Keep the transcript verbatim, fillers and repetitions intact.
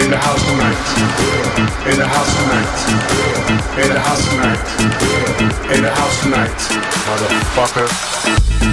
In the house tonight. In the house tonight. In the house tonight. In the house tonight. Motherfucker.